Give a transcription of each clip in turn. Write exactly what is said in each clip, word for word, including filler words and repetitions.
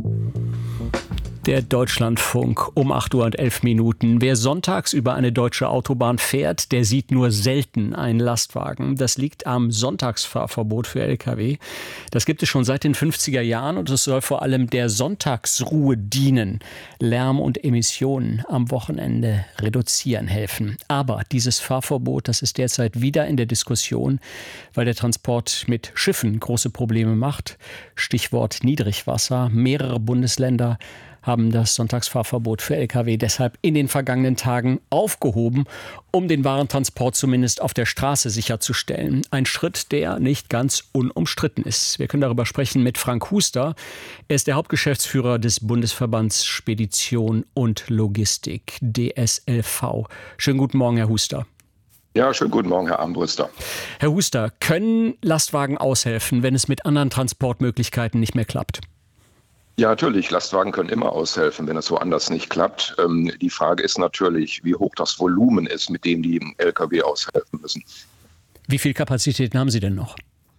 Der Deutschlandfunk um acht Uhr und elf Minuten. Wer sonntags über eine deutsche Autobahn fährt, der sieht nur selten einen Lastwagen. Das liegt am Sonntagsfahrverbot für L K W. Das gibt es schon seit den fünfziger Jahren und es soll vor allem der Sonntagsruhe dienen. Lärm und Emissionen am Wochenende reduzieren helfen. Aber dieses Fahrverbot, das ist derzeit wieder in der Diskussion, weil der Transport mit Schiffen große Probleme macht. Stichwort Niedrigwasser. Mehrere Bundesländer haben das Sonntagsfahrverbot für L K W deshalb in den vergangenen Tagen aufgehoben, um den Warentransport zumindest auf der Straße sicherzustellen. Ein Schritt, der nicht ganz unumstritten ist. Wir können darüber sprechen mit Frank Huster. Er ist der Hauptgeschäftsführer des Bundesverbands Spedition und Logistik, D S L V. Schönen guten Morgen, Herr Huster. Ja, schönen guten Morgen, Herr Armbruster. Herr Huster, können Lastwagen aushelfen, wenn es mit anderen Transportmöglichkeiten nicht mehr klappt? Ja, natürlich. Lastwagen können immer aushelfen, wenn es woanders nicht klappt. Ähm, die Frage ist natürlich, wie hoch das Volumen ist, mit dem die L K W aushelfen müssen. Wie viel Kapazitäten haben Sie denn noch?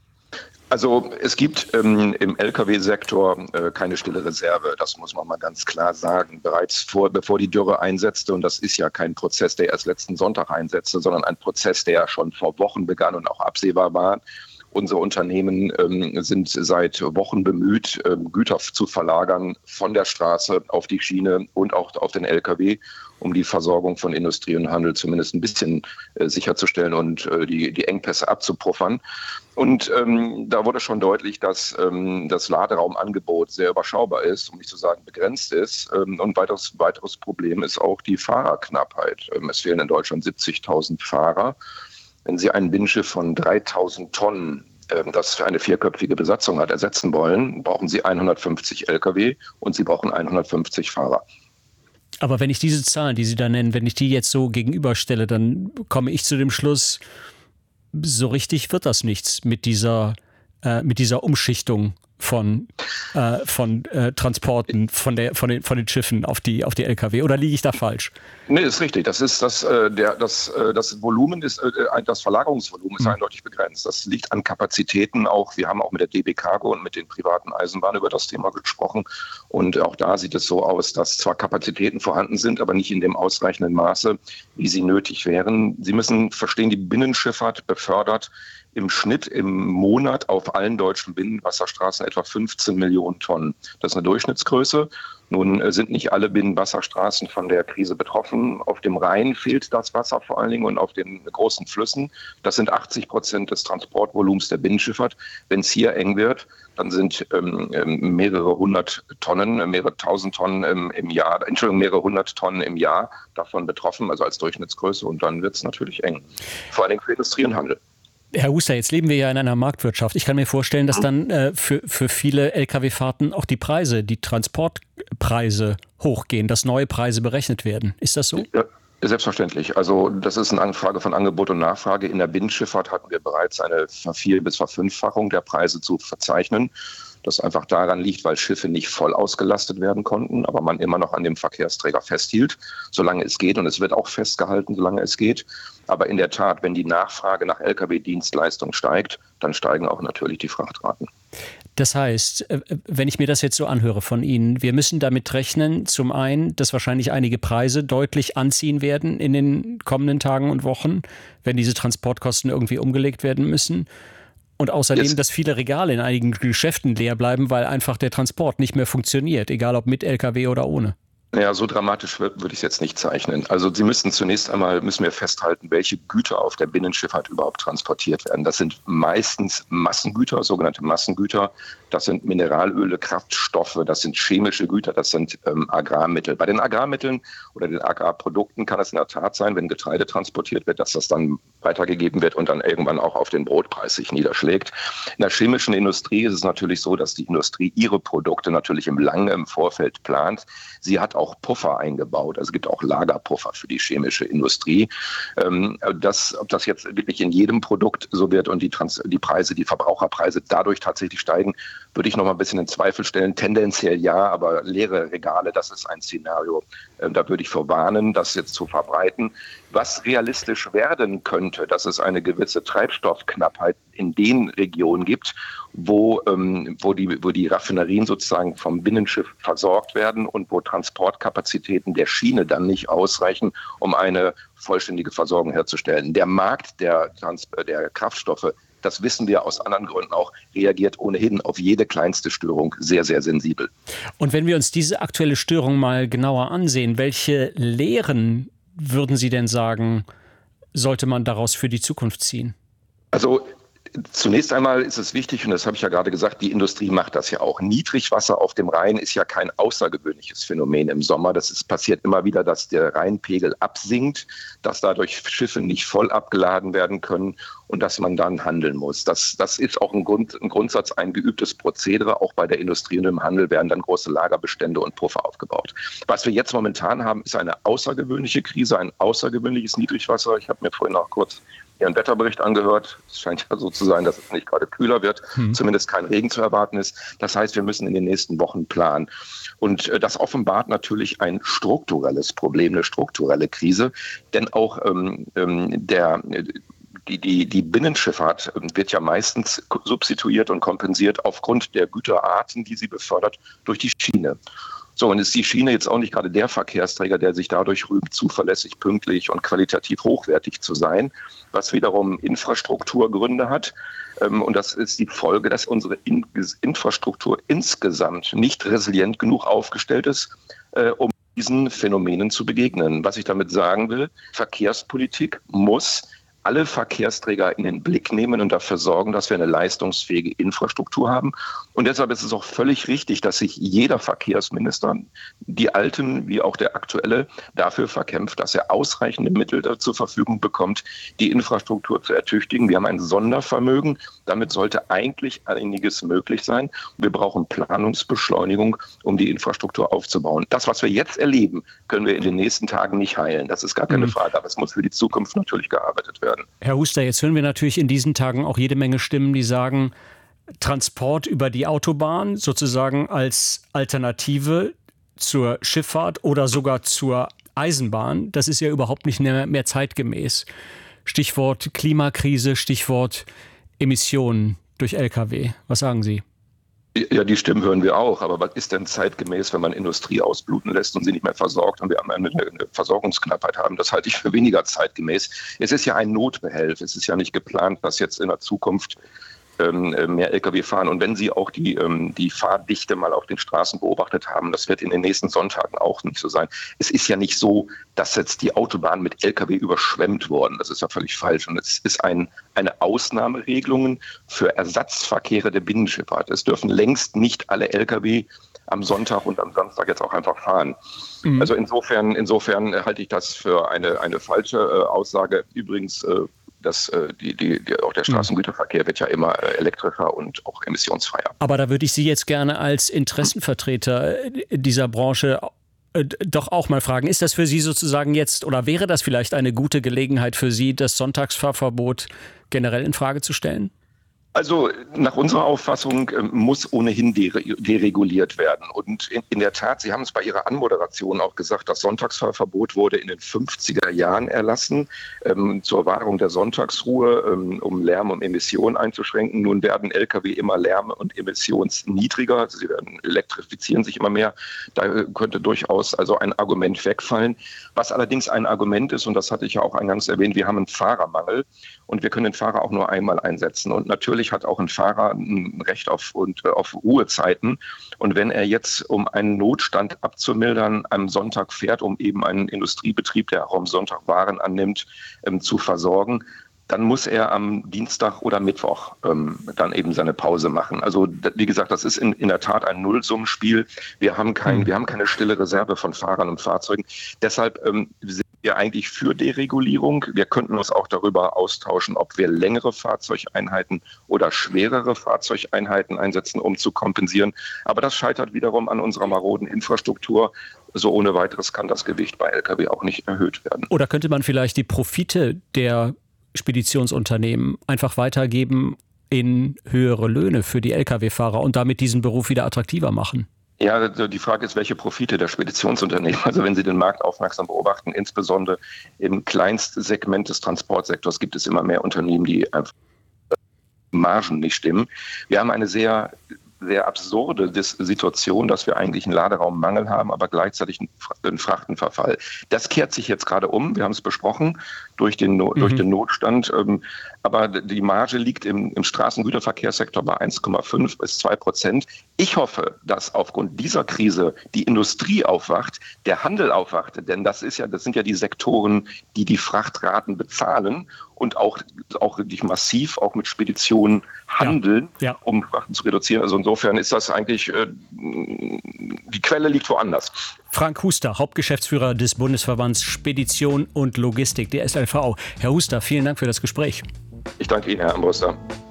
Also es gibt ähm, im L K W-Sektor äh, keine stille Reserve, das muss man mal ganz klar sagen. Bereits vor, bevor die Dürre einsetzte, und das ist ja kein Prozess, der erst letzten Sonntag einsetzte, sondern ein Prozess, der schon vor Wochen begann und auch absehbar war. Unsere Unternehmen ähm, sind seit Wochen bemüht, ähm, Güter zu verlagern von der Straße auf die Schiene und auch auf den L K W, um die Versorgung von Industrie und Handel zumindest ein bisschen äh, sicherzustellen und äh, die, die Engpässe abzupuffern. Und ähm, da wurde schon deutlich, dass ähm, das Laderaumangebot sehr überschaubar ist, um nicht zu sagen begrenzt ist. Ähm, und weiteres, weiteres Problem ist auch die Fahrerknappheit. Ähm, es fehlen in Deutschland siebzigtausend Fahrer. Wenn Sie ein Binnenschiff von dreitausend Tonnen, äh, das für eine vierköpfige Besatzung hat, ersetzen wollen, brauchen Sie hundertfünfzig L K W und Sie brauchen hundertfünfzig Fahrer. Aber wenn ich diese Zahlen, die Sie da nennen, wenn ich die jetzt so gegenüberstelle, dann komme ich zu dem Schluss, so richtig wird das nichts mit dieser, äh, mit dieser Umschichtung von, äh, von äh, Transporten von, der, von, den, von den Schiffen auf die, auf die L K W. Oder liege ich da falsch? Nee, ist richtig. Das ist das, äh, der, das, äh, das Volumen ist, äh, das Verlagerungsvolumen ist hm. eindeutig begrenzt. Das liegt an Kapazitäten auch. Wir haben auch mit der D B Cargo und mit den privaten Eisenbahnen über das Thema gesprochen. Und auch da sieht es so aus, dass zwar Kapazitäten vorhanden sind, aber nicht in dem ausreichenden Maße, wie sie nötig wären. Sie müssen verstehen, die Binnenschifffahrt befördert im Schnitt im Monat auf allen deutschen Binnenwasserstraßen etwa fünfzehn Millionen Tonnen. Das ist eine Durchschnittsgröße. Nun sind nicht alle Binnenwasserstraßen von der Krise betroffen. Auf dem Rhein fehlt das Wasser vor allen Dingen und auf den großen Flüssen. Das sind achtzig Prozent des Transportvolumens der Binnenschifffahrt. Wenn es hier eng wird, dann sind ähm, mehrere hundert Tonnen, mehrere tausend Tonnen ähm, im Jahr, Entschuldigung, mehrere hundert Tonnen im Jahr davon betroffen, also als Durchschnittsgröße. Und dann wird es natürlich eng. Vor allen Dingen für Industrie und Handel. Herr Huster, jetzt leben wir ja in einer Marktwirtschaft. Ich kann mir vorstellen, dass dann äh, für, für viele L K W-Fahrten auch die Preise, die Transportpreise hochgehen, dass neue Preise berechnet werden. Ist das so? Ja. Selbstverständlich. Also das ist eine Frage von Angebot und Nachfrage. In der Binnenschifffahrt hatten wir bereits eine Vervier- bis Verfünffachung der Preise zu verzeichnen. Das einfach daran liegt, weil Schiffe nicht voll ausgelastet werden konnten, aber man immer noch an dem Verkehrsträger festhielt, solange es geht. Und es wird auch festgehalten, solange es geht. Aber in der Tat, wenn die Nachfrage nach L K W-Dienstleistung steigt, dann steigen auch natürlich die Frachtraten. Das heißt, wenn ich mir das jetzt so anhöre von Ihnen, wir müssen damit rechnen, zum einen, dass wahrscheinlich einige Preise deutlich anziehen werden in den kommenden Tagen und Wochen, wenn diese Transportkosten irgendwie umgelegt werden müssen. Und außerdem, Jetzt. dass viele Regale in einigen Geschäften leer bleiben, weil einfach der Transport nicht mehr funktioniert, egal ob mit L K W oder ohne. Naja, so dramatisch würde ich es jetzt nicht zeichnen. Also Sie müssen zunächst einmal, müssen wir festhalten, welche Güter auf der Binnenschifffahrt überhaupt transportiert werden. Das sind meistens Massengüter, sogenannte Massengüter. Das sind Mineralöle, Kraftstoffe, das sind chemische Güter, das sind ähm, Agrarmittel. Bei den Agrarmitteln oder den Agrarprodukten kann es in der Tat sein, wenn Getreide transportiert wird, dass das dann weitergegeben wird und dann irgendwann auch auf den Brotpreis sich niederschlägt. In der chemischen Industrie ist es natürlich so, dass die Industrie ihre Produkte natürlich im lange im Vorfeld plant. Sie hat auch Puffer eingebaut, also es gibt auch Lagerpuffer für die chemische Industrie. Ähm, das, ob das jetzt wirklich in jedem Produkt so wird und die, Trans- die Preise, die Verbraucherpreise dadurch tatsächlich steigen, würde ich noch mal ein bisschen in Zweifel stellen. Tendenziell ja, aber leere Regale, das ist ein Szenario, äh, da würde ich vor warnen, das jetzt zu verbreiten. Was realistisch werden könnte, dass es eine gewisse Treibstoffknappheit in den Regionen gibt, wo, ähm, wo, die, wo die Raffinerien sozusagen vom Binnenschiff versorgt werden und wo Transportkapazitäten der Schiene dann nicht ausreichen, um eine vollständige Versorgung herzustellen. Der Markt der, Trans- der Kraftstoffe, das wissen wir aus anderen Gründen auch, reagiert ohnehin auf jede kleinste Störung sehr, sehr sensibel. Und wenn wir uns diese aktuelle Störung mal genauer ansehen, welche Lehren würden Sie denn sagen, sollte man daraus für die Zukunft ziehen? Also zunächst einmal ist es wichtig, und das habe ich ja gerade gesagt, die Industrie macht das ja auch. Niedrigwasser auf dem Rhein ist ja kein außergewöhnliches Phänomen im Sommer. Das ist, passiert immer wieder, dass der Rheinpegel absinkt, dass dadurch Schiffe nicht voll abgeladen werden können und dass man dann handeln muss. Das, das ist auch ein, Grund, ein Grundsatz, ein geübtes Prozedere. Auch bei der Industrie und im Handel werden dann große Lagerbestände und Puffer aufgebaut. Was wir jetzt momentan haben, ist eine außergewöhnliche Krise, ein außergewöhnliches Niedrigwasser. Ich habe mir vorhin auch kurz Ihren Wetterbericht angehört. Es scheint ja so zu sein, dass es nicht gerade kühler wird, hm. zumindest kein Regen zu erwarten ist. Das heißt, wir müssen in den nächsten Wochen planen. Und das offenbart natürlich ein strukturelles Problem, eine strukturelle Krise. Denn auch ähm, der, die, die, die Binnenschifffahrt wird ja meistens substituiert und kompensiert aufgrund der Güterarten, die sie befördert, durch die Schiene. So, und ist die Schiene jetzt auch nicht gerade der Verkehrsträger, der sich dadurch rühmt, zuverlässig, pünktlich und qualitativ hochwertig zu sein, was wiederum Infrastrukturgründe hat. Und das ist die Folge, dass unsere Infrastruktur insgesamt nicht resilient genug aufgestellt ist, um diesen Phänomenen zu begegnen. Was ich damit sagen will, Verkehrspolitik muss alle Verkehrsträger in den Blick nehmen und dafür sorgen, dass wir eine leistungsfähige Infrastruktur haben. Und deshalb ist es auch völlig richtig, dass sich jeder Verkehrsminister, die alten wie auch der aktuelle, dafür verkämpft, dass er ausreichende Mittel zur Verfügung bekommt, die Infrastruktur zu ertüchtigen. Wir haben ein Sondervermögen. Damit sollte eigentlich einiges möglich sein. Wir brauchen Planungsbeschleunigung, um die Infrastruktur aufzubauen. Das, was wir jetzt erleben, können wir in den nächsten Tagen nicht heilen. Das ist gar keine Frage. Aber es muss für die Zukunft natürlich gearbeitet werden. Herr Huster, jetzt hören wir natürlich in diesen Tagen auch jede Menge Stimmen, die sagen, Transport über die Autobahn sozusagen als Alternative zur Schifffahrt oder sogar zur Eisenbahn, das ist ja überhaupt nicht mehr, mehr zeitgemäß. Stichwort Klimakrise, Stichwort Emissionen durch L K W. Was sagen Sie? Ja, die Stimmen hören wir auch. Aber was ist denn zeitgemäß, wenn man Industrie ausbluten lässt und sie nicht mehr versorgt und wir am Ende eine Versorgungsknappheit haben? Das halte ich für weniger zeitgemäß. Es ist ja ein Notbehelf. Es ist ja nicht geplant, dass jetzt in der Zukunft ähm, mehr L K W fahren. Und wenn Sie auch die, ähm, die Fahrdichte mal auf den Straßen beobachtet haben, das wird in den nächsten Sonntagen auch nicht so sein. Es ist ja nicht so, dass jetzt die Autobahnen mit L K W überschwemmt wurden. Das ist ja völlig falsch. Und es ist ein, eine Ausnahmeregelung für Ersatzverkehre der Binnenschifffahrt. Es dürfen längst nicht alle L K W am Sonntag und am Samstag jetzt auch einfach fahren. Mhm. Also insofern, insofern halte ich das für eine, eine falsche äh, Aussage. Übrigens, äh, dass äh, die, die, die, auch der Straßengüterverkehr wird ja immer äh, elektrischer und auch emissionsfreier. Aber da würde ich Sie jetzt gerne als Interessenvertreter dieser Branche doch auch mal fragen, ist das für Sie sozusagen jetzt oder wäre das vielleicht eine gute Gelegenheit für Sie, das Sonntagsfahrverbot generell in Frage zu stellen? Also nach unserer Auffassung äh, muss ohnehin dere- dereguliert werden. Und in, in der Tat, Sie haben es bei Ihrer Anmoderation auch gesagt, das Sonntagsfahrverbot wurde in den fünfziger Jahren erlassen ähm, zur Wahrung der Sonntagsruhe, ähm, um Lärm und Emissionen einzuschränken. Nun werden L K W immer lärm- und emissionsniedriger. Sie werden elektrifizieren sich immer mehr. Da könnte durchaus also ein Argument wegfallen. Was allerdings ein Argument ist, und das hatte ich ja auch eingangs erwähnt, wir haben einen Fahrermangel und wir können den Fahrer auch nur einmal einsetzen. Und natürlich hat auch ein Fahrer ein Recht auf, und, auf Ruhezeiten. Und wenn er jetzt, um einen Notstand abzumildern, am Sonntag fährt, um eben einen Industriebetrieb, der auch am Sonntag Waren annimmt, ähm, zu versorgen, dann muss er am Dienstag oder Mittwoch ähm, dann eben seine Pause machen. Also wie gesagt, das ist in, in der Tat ein Nullsummenspiel. Wir haben kein, mhm. wir haben keine stille Reserve von Fahrern und Fahrzeugen. Deshalb ähm, sind wir eigentlich für Deregulierung. Wir könnten uns auch darüber austauschen, ob wir längere Fahrzeugeinheiten oder schwerere Fahrzeugeinheiten einsetzen, um zu kompensieren. Aber das scheitert wiederum an unserer maroden Infrastruktur. So ohne weiteres kann das Gewicht bei L K W auch nicht erhöht werden. Oder könnte man vielleicht die Profite der Speditionsunternehmen einfach weitergeben in höhere Löhne für die L K W-Fahrer und damit diesen Beruf wieder attraktiver machen? Ja, also die Frage ist, welche Profite der Speditionsunternehmen. Also wenn Sie den Markt aufmerksam beobachten, insbesondere im Kleinstsegment des Transportsektors gibt es immer mehr Unternehmen, die einfach Margen nicht stimmen. Wir haben eine sehr sehr absurde Situation, dass wir eigentlich einen Laderaummangel haben, aber gleichzeitig einen Frachtenverfall. Das kehrt sich jetzt gerade um. Wir haben es besprochen durch den, no- mhm. durch den Notstand. Aber die Marge liegt im, im Straßengüterverkehrssektor bei eins Komma fünf bis zwei Prozent. Ich hoffe, dass aufgrund dieser Krise die Industrie aufwacht, der Handel aufwacht, denn das ist ja, das sind ja die Sektoren, die die Frachtraten bezahlen und auch, auch wirklich massiv auch mit Speditionen handeln, ja. Ja. um Frachten zu reduzieren. Also insofern ist das eigentlich, äh, die Quelle liegt woanders. Frank Huster, Hauptgeschäftsführer des Bundesverbands Spedition und Logistik, der S L V. Herr Huster, vielen Dank für das Gespräch. Ich danke Ihnen, Herr Armbruster.